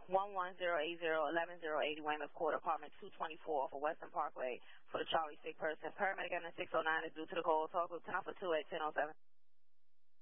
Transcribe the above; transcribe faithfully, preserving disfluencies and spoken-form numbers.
one one zero eight zero, eleven zero eighty Weymouth Court, apartment two twenty-four for Western Parkway for the Charlie sick person. Paramedic in six oh nine is due to the call. Talk with ten for two at ten oh seven.